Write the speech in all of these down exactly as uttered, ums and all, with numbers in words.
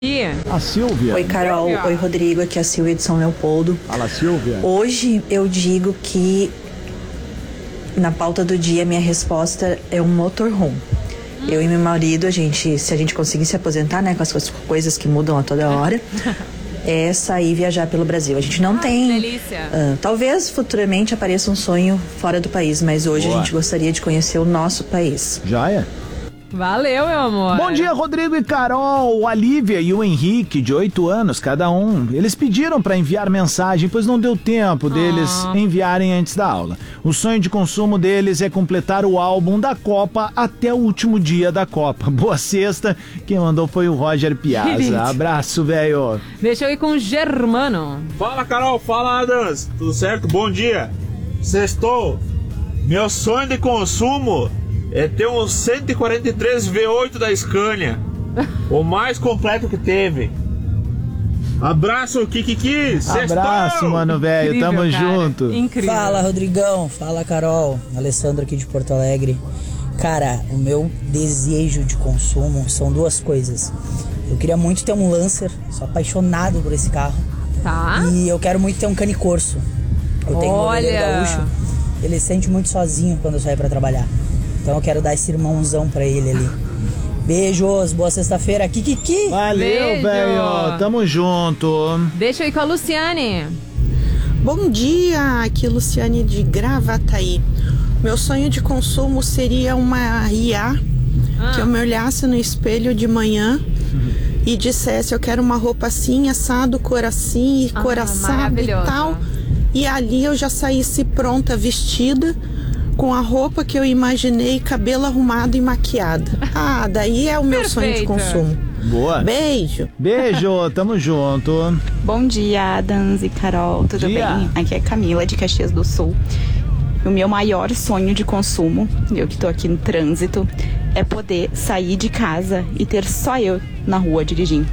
A Silvia. Oi, Carol. Silvia. Oi, Rodrigo. Aqui é a Silvia de São Leopoldo. Fala, Silvia. Hoje eu digo que na pauta do dia minha resposta é um motorhome. Hum. Eu e meu marido, a gente, se a gente conseguir se aposentar, né, com as coisas que mudam a toda hora, é sair e viajar pelo Brasil. A gente não ah, tem... Que delícia. Uh, talvez futuramente apareça um sonho fora do país, mas hoje Boa. a gente gostaria de conhecer o nosso país. Já é? Valeu, meu amor. Bom dia, Rodrigo e Carol. A Lívia e o Henrique, de oito anos cada um, eles pediram para enviar mensagem, pois não deu tempo deles oh. enviarem antes da aula. O sonho de consumo deles é completar o álbum da Copa até o último dia da Copa. Boa sexta. Quem mandou foi o Roger Piazza. Abraço, velho. Deixa eu ir com o Germano. Fala, Carol. Fala, Adams. Tudo certo? Bom dia. Sextou. Meu sonho de consumo é ter um cento e quarenta e três V oito da Scania. O mais completo que teve. Abraço, Kikiki. Abraço, mano, velho. Tamo cara. junto. Incrível. Fala, Rodrigão. Fala, Carol. Alessandro aqui de Porto Alegre. Cara, o meu desejo de consumo são duas coisas. Eu queria muito ter um Lancer. Sou apaixonado por esse carro. Tá. E eu quero muito ter um Cane Corso. Eu tenho um modelo gaúcho. Ele se sente muito sozinho quando eu saio pra trabalhar. Então eu quero dar esse irmãozão pra ele ali. Beijos, boa sexta-feira. Kikiki. Valeu, velho. Tamo junto. Deixa eu ir com a Luciane. Bom dia, aqui Luciane de Gravataí. Meu sonho de consumo seria uma I A ah. que eu me olhasse no espelho de manhã e dissesse: eu quero uma roupa assim, assado, cor assim, e cor ah, assado e tal. E ali eu já saísse pronta, vestida, com a roupa que eu imaginei, cabelo arrumado e maquiada. Ah, daí é o meu Perfeito. sonho de consumo. Boa. Beijo. Beijo, tamo junto. Bom dia, Adams e Carol, tudo dia. bem? Aqui é Camila, de Caxias do Sul. O meu maior sonho de consumo, eu que tô aqui no trânsito, é poder sair de casa e ter só eu na rua dirigindo.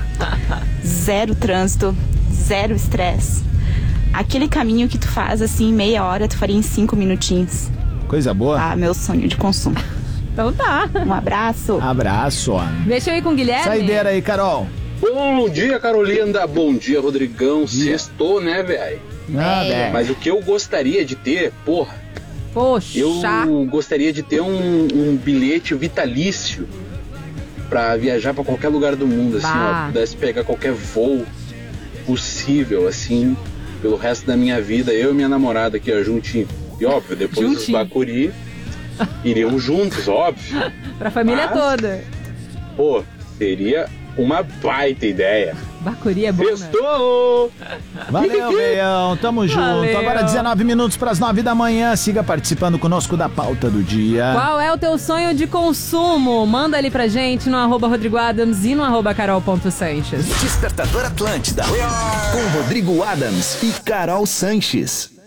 Zero trânsito, zero estresse. Aquele caminho que tu faz assim, meia hora, tu faria em cinco minutinhos. Coisa boa. Ah, meu sonho de consumo. Então tá. Um abraço. Abraço. Deixa eu ir com o Guilherme. Saideira aí, Carol. Bom dia, Carolina. Bom dia, Rodrigão. Dia. Sextou, né, velho? Ah, velho. Mas o que eu gostaria de ter, porra. Poxa. Eu gostaria de ter um, um bilhete vitalício pra viajar pra qualquer lugar do mundo, assim, bah. ó. Pudesse pegar qualquer voo possível, assim, pelo resto da minha vida, eu e minha namorada aqui, ó, juntinho. E óbvio, depois juntinho. Os Bacuri iriam juntos, óbvio. Pra família Mas, toda. Pô, seria uma baita ideia. Bacuri é bom, Festou! Né? Valeu, veião. Tamo junto. Valeu. Agora dezenove minutos pras nove da manhã. Siga participando conosco da pauta do dia. Qual é o teu sonho de consumo? Manda ali pra gente no arroba Rodrigo Adams e no arroba Carol ponto Sanches. Despertador Atlântida. Com Rodrigo Adams e Carol Sanches.